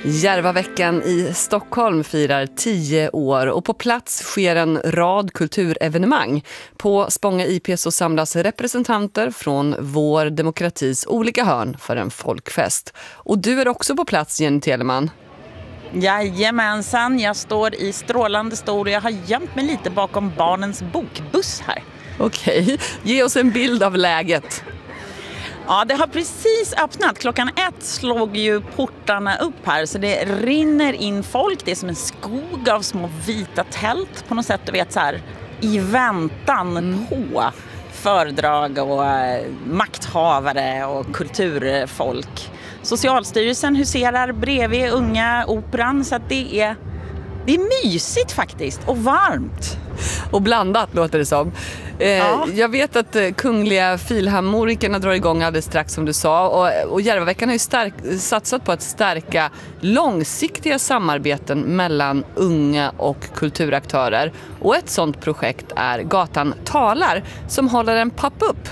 Järvaveckan i Stockholm firar 10 år och på plats sker en rad kulturevenemang. På Spånga IP så samlas representanter från vår demokratis olika hörn för en folkfest. Och du är också på plats, Jenny Telemann. Jajamensan, jag står i strålande stol och jag har gömt mig lite bakom barnens bokbuss här. Okej, ge oss en bild av läget. Ja, det har precis öppnat. Klockan 1 slog ju portarna upp här så det rinner in folk. Det är som en skog av små vita tält på något sätt, du vet så här, i väntan på föredrag och makthavare och kulturfolk. Socialstyrelsen huserar bredvid Unga Operan så att det är mysigt faktiskt och varmt. Och blandat låter det som. Ja. Jag vet att Kungliga Filharmonikerna drar igång alldeles strax som du sa. Och Järvaveckan har ju satsat på att stärka långsiktiga samarbeten mellan unga och kulturaktörer. Och ett sånt projekt är Gatan talar som håller en pop-up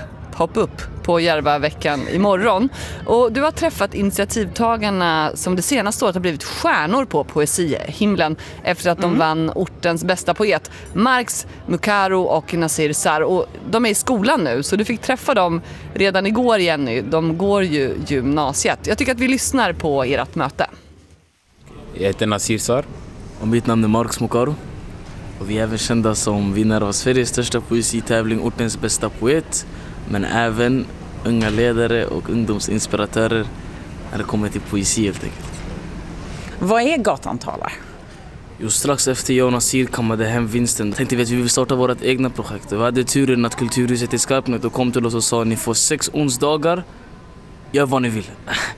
på Järvaveckan imorgon. Och du har träffat initiativtagarna som det senaste året har blivit stjärnor på poesihimlen efter att de vann ortens bästa poet, Marx Mukaro och Nasir Sar. Och de är i skolan nu, så du fick träffa dem redan igår, Jenny. De går ju gymnasiet. Jag tycker att vi lyssnar på ert möte. Jag heter Nasir Sar. Och mitt namn är Marx Mukaro. Och vi är även kända som vinnare av Sveriges största poesitävling, ortens bästa poet. Men även unga ledare och ungdomsinspiratörer när det kommer till poesi helt enkelt. Vad är Gatan talar? Jo, strax efter jag och Nasir kammade hem vinsten tänkte vi att vi vill starta vårt egna projekt. Vi hade turen att Kulturhuset i Skarpnäck och kom till oss och sa ni får 6 onsdagar, gör vad ni vill.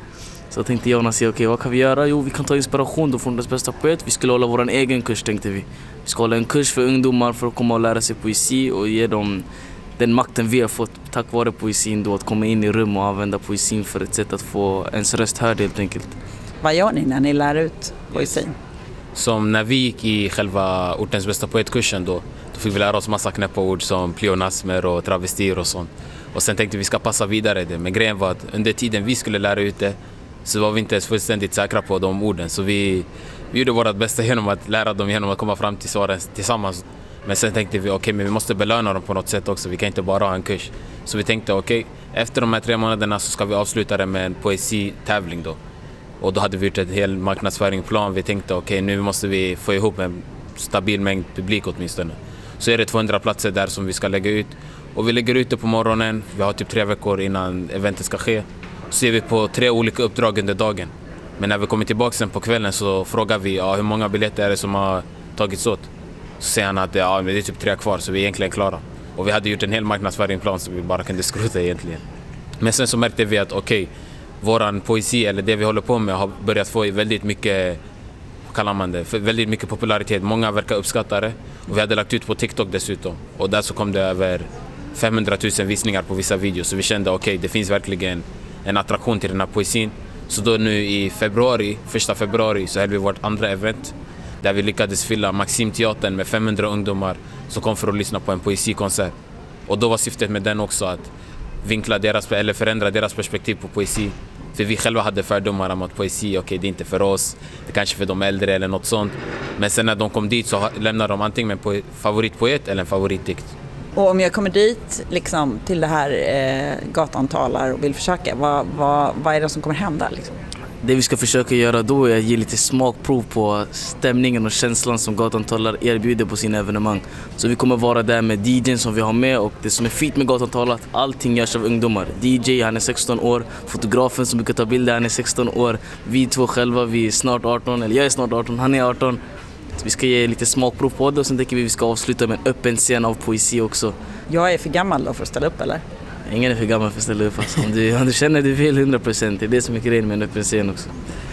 Så tänkte jag och Nasir, okej, vad kan vi göra? Jo, vi kan ta inspiration då från dess bästa poet. Vi skulle hålla vår egen kurs, tänkte vi. Vi ska hålla en kurs för ungdomar för att komma och lära sig poesi och ge dem den makten vi har fått tack vare poesin då, att komma in i rum och använda poesin för ett sätt att få ens röst hörd helt enkelt. Vad gör ni när ni lär ut poesin? Som när vi gick i själva ortens bästa poetkursen då fick vi lära oss massa knäppa ord som pleonasmer och travestier och sånt. Och sen tänkte vi ska passa vidare det. Men grejen var att under tiden vi skulle lära ut det så var vi inte ens fullständigt säkra på de orden. Så vi gjorde vårt bästa genom att lära dem genom att komma fram till svaren tillsammans. Men sen tänkte vi, okej, men vi måste belöna dem på något sätt också. Vi kan inte bara ha en kurs. Så vi tänkte, okej, efter de här 3 månaderna så ska vi avsluta det med en poesitävling då. Och då hade vi gjort ett hel marknadsföringsplan. Vi tänkte, okej, nu måste vi få ihop en stabil mängd publik åtminstone. Så är det 200 platser där som vi ska lägga ut. Och vi lägger ut det på morgonen. Vi har typ 3 veckor innan eventet ska ske. Så ser vi på 3 olika uppdrag under dagen. Men när vi kommer tillbaka sen på kvällen så frågar vi, hur många biljetter är det som har tagits åt? Så säger han att det är typ 3 kvar så vi är egentligen klara. Och vi hade gjort en hel marknadsföringsplan så vi bara kunde skruta egentligen. Men sen så märkte vi att våran poesi eller det vi håller på med har börjat få väldigt mycket, kallar man det, väldigt mycket popularitet. Många verkar uppskatta det. Och vi hade lagt ut på TikTok dessutom. Och där så kom det över 500 000 visningar på vissa videos. Så vi kände det finns verkligen en attraktion till den här poesin. Så då nu i februari, 1 februari så höll vi vårt andra event. Där vi lyckades fylla Maximteatern med 500 ungdomar som kom för att lyssna på en poesikonsert. Och då var syftet med den också att vinkla eller förändra deras perspektiv på poesi. För vi själva hade fördomar om att poesi, det är inte för oss, det är kanske för de äldre eller något sånt. Men sen när de kom dit så lämnade de antingen en favoritpoet eller en favoritdikt. Och om jag kommer dit liksom, till det här Gatan talar och vill försöka, vad är det som kommer hända liksom? Det vi ska försöka göra då är att ge lite smakprov på stämningen och känslan som Gatan talar erbjuder på sina evenemang. Så vi kommer vara där med DJn som vi har med, och det som är fint med Gatan talar att allting görs av ungdomar. DJ, han är 16 år, fotografen som brukar ta bilder, han är 16 år. Vi 2 själva, vi är snart 18, eller jag är snart 18, han är 18. Så vi ska ge lite smakprov på det och sen tänker vi ska avsluta med en öppen scen av poesi också. Jag är för gammal då för att ställa upp eller? Ingen är för gammal för att ställa upp. Alltså. Om du känner du vill 100%, det är det som är grejen med en öppen scen också.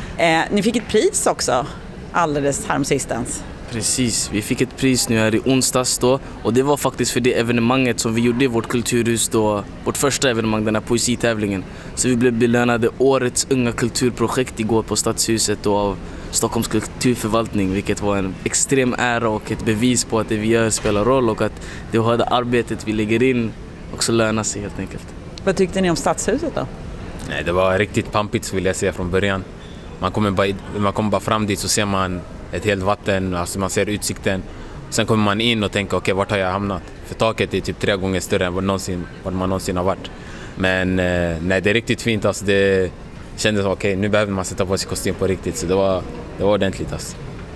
Ni fick ett pris också alldeles häromsistens. Precis, vi fick ett pris nu här i onsdags då. Och det var faktiskt för det evenemanget som vi gjorde i vårt kulturhus då. Vårt första evenemang, den här poesitävlingen. Så vi blev belönade årets unga kulturprojekt igår på Stadshuset då av Stockholms kulturförvaltning. Vilket var en extrem ära och ett bevis på att det vi gör spelar roll. Och att det hårda arbetet vi lägger in också lönar sig helt enkelt. Vad tyckte ni om Stadshuset då? Nej, det var riktigt pampigt vill jag säga från början. Man kommer bara fram dit så ser man ett helt vatten, alltså man ser utsikten. Sen kommer man in och tänker okej, vart har jag hamnat? För taket är typ 3 gånger större än vad man någonsin har varit. Men nej, det är riktigt fint. Alltså, det kändes okej, nu behöver man sätta på sig kostym på riktigt. Så det var ordentligt. Alltså.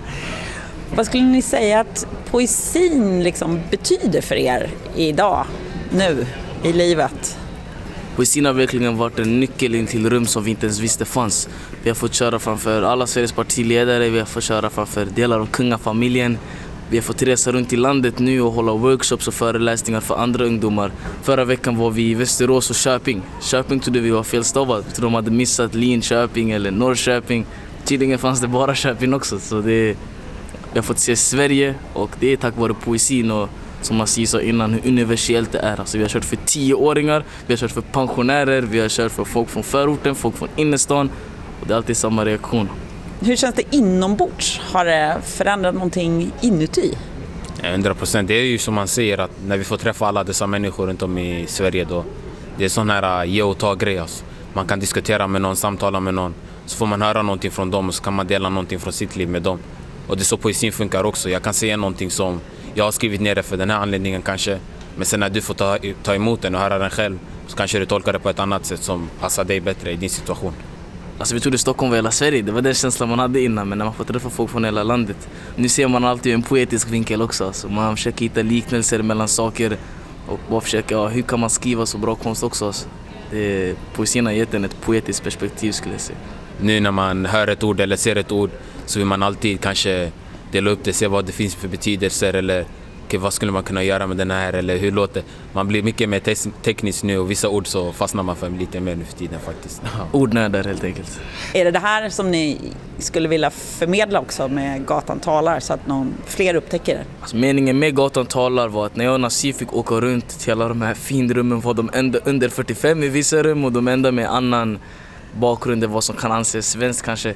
Vad skulle ni säga att poesin liksom betyder för er idag, nu, i livet? Poesin har verkligen varit en nyckel in till rum som vi inte ens visste fanns. Vi har fått köra framför alla Sveriges partiledare, vi har fått köra framför delar av kungafamiljen. Vi har fått resa runt i landet nu och hålla workshops och föreläsningar för andra ungdomar. Förra veckan var vi i Västerås och Köping. Köping trodde vi var felstavat. Vi trodde de hade missat Linköping eller Norrköping. Tydligen fanns det bara Köping också. Så vi har fått se Sverige och det är tack vare poesin och som Nasir sa innan hur universellt det är. Alltså, vi har kört för 10-åringar, vi har kört för pensionärer, vi har kört för folk från förorten, folk från innerstan och det är alltid samma reaktion. Hur känns det inombords? Har det förändrat någonting inuti? 100%. Det är ju som man säger att när vi får träffa alla dessa människor runt om i Sverige då, det är sån här ge och ta grej. Alltså. Man kan diskutera med någon, samtala med någon, så får man höra någonting från dem och så kan man dela någonting från sitt liv med dem. Och det är så poesin funkar också. Jag kan säga någonting som jag har skrivit ner det för den här anledningen kanske, men sen när du får ta emot den och höra den själv så kanske du tolkar det på ett annat sätt som passar dig bättre i din situation. Alltså vi trodde Stockholm var hela Sverige, det var den känslan man hade innan, men när man får träffa folk från hela landet. Nu ser man alltid en poetisk vinkel också, alltså man försöker hitta liknelser mellan saker och bara försöka, hur kan man skriva så bra konst också. Alltså. Poesin har gett en ett poetiskt perspektiv skulle jag säga. Nu när man hör ett ord eller ser ett ord så vill man alltid kanske dela upp det, se vad det finns för betydelser eller vad skulle man kunna göra med den här eller hur låter. Man blir mycket mer teknisk nu och vissa ord så fastnar man för lite mer nu för tiden faktiskt. Ordnördar helt enkelt. Är det här som ni skulle vilja förmedla också med Gatan talar så att fler upptäcker det? Alltså, meningen med Gatan talar var att när jag och Nasir fick åka runt till alla de här finrummen var de enda under 45 i vissa rum och de enda med annan bakgrund än vad som kan anses svenskt kanske.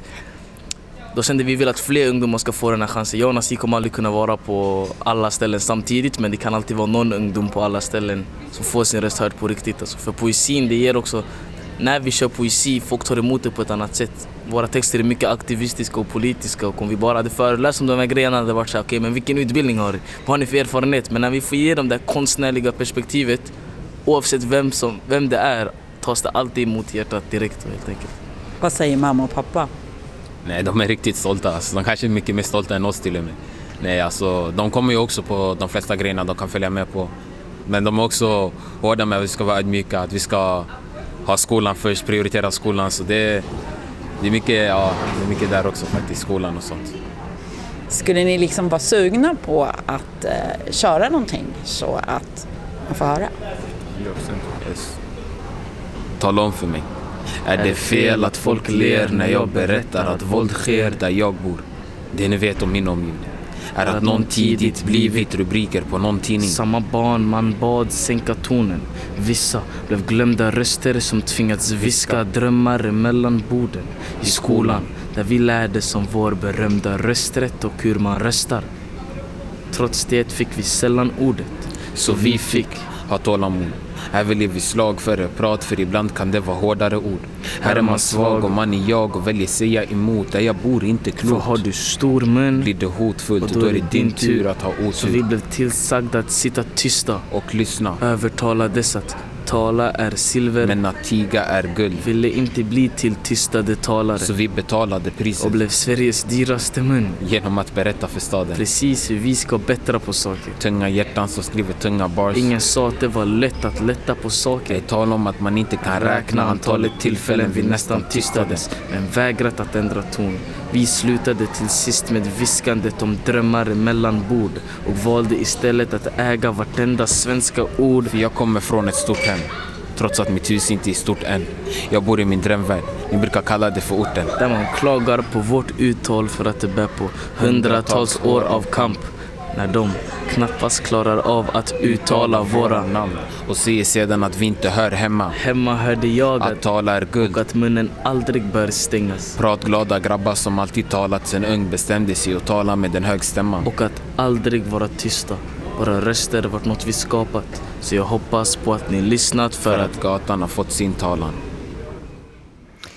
Då kände vi väl att fler ungdomar ska få den här chansen. Jag och Nasir kommer aldrig kunna vara på alla ställen samtidigt, men det kan alltid vara någon ungdom på alla ställen som får sin röst hörd på riktigt. Alltså för poesin, det ger också, när vi kör poesi, folk tar emot det på ett annat sätt. Våra texter är mycket aktivistiska och politiska och om vi bara hade föreläst om de här grejerna hade det varit så okej, men vilken utbildning har ni? Vad har ni för erfarenhet? Men när vi får ge dem det konstnärliga perspektivet, oavsett vem det är, tas det alltid emot hjärtat direkt helt enkelt. Vad säger mamma och pappa? Nej, de är riktigt stolta. Alltså, de kanske är mycket mer stolta än oss till och med. Nej, alltså, de kommer ju också på de flesta grejerna de kan följa med på. Men de är också hårda med att vi ska vara ödmjuka, att vi ska ha skolan först, prioritera skolan. Så det är mycket där också faktiskt, skolan och sånt. Skulle ni liksom vara sugna på att köra någonting så att man får höra? 100%. Yes. Tala om för mig. Är det fel att folk ler när jag berättar att våld sker där jag bor? Det ni vet om min omgivning är att någon tidigt blivit rubriker på någon tidning. Samma barn man bad sänka tonen. Vissa blev glömda röster som tvingats viska drömmar mellan borden. I skolan där vi lärde som vår berömda rösträtt och hur man röstar. Trots det fick vi sällan ordet. Så vi fick ha tålamod. Här vill vi slag före prat, för ibland kan det vara hårdare ord. Här är man svag och man är jag och väljer säga emot. Där jag bor inte klokt. För har du stor mun blir det hotfullt och då är det din tur att ha otur. Så vi blev tillsagda att sitta tysta och lyssna. Övertalades att tala är silver, men att tiga är guld. Ville inte bli till tystade talare. Så vi betalade priset och blev Sveriges dyraste mun. Genom att berätta för staden precis hur vi ska bättra på saker. Tunga hjärtan som skriver tunga bars. Ingen sa att det var lätt att lätta på saker. Det talar om att man inte kan räkna antalet tillfällen vi nästan tystades, men vägrat att ändra ton. Vi slutade till sist med viskandet om drömmar mellan bord och valde istället att äga vartenda svenska ord. För jag kommer från ett stort hem, trots att mitt hus inte är stort än. Jag bor i min drömvärld, ni brukar kalla det för orten. Där man klagar på vårt uttal för att det bär på hundratals år av kamp. När de knappast klarar av att uttala våra namn. Och säger sedan att vi inte hör hemma. Hemma hörde jag att tala är guld. Och att munnen aldrig bör stängas. Pratglada grabbar som alltid talat sen ung bestämde sig att tala med den hög stämma. Och att aldrig vara tysta. Våra röster vart något vi skapat. Så jag hoppas på att ni lyssnat för att gatan har fått sin talan.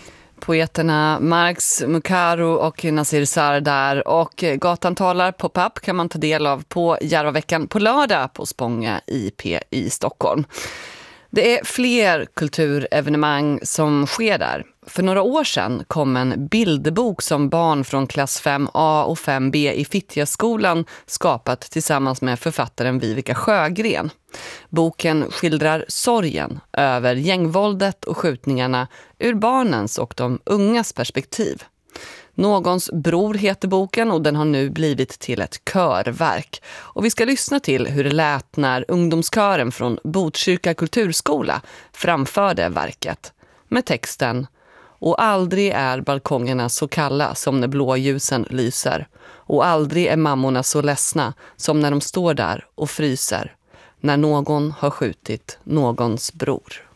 poeterna Marx, Mukaro och Nasir Sardar. Och Gatan talar pop-up kan man ta del av på Järvaveckan på lördag på Spånga IP i Stockholm. Det är fler kulturevenemang som sker där. För några år sedan kom en bilderbok som barn från klass 5A och 5B i Fittjaskolan skapat tillsammans med författaren Vivica Sjögren. Boken skildrar sorgen över gängvåldet och skjutningarna ur barnens och de ungas perspektiv. Någons bror heter boken och den har nu blivit till ett körverk. Och vi ska lyssna till hur det lät när ungdomskören från Botkyrka kulturskola framförde verket med texten: "Och aldrig är balkongerna så kalla som när blåljusen lyser. Och aldrig är mammorna så ledsna som när de står där och fryser. När någon har skjutit någons bror."